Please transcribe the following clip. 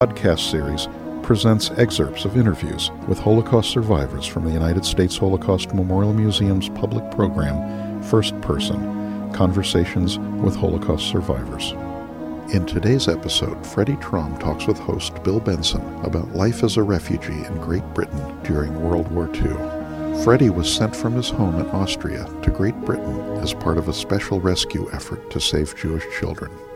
Podcast series presents excerpts of interviews with Holocaust survivors from the United States Holocaust Memorial Museum's public program, First Person, Conversations with Holocaust Survivors. In today's episode, Freddie Traum talks with host Bill Benson about life as a refugee in Great Britain during World War II. Freddie was sent from his home in Austria to Great Britain as part of a special rescue effort to save Jewish children.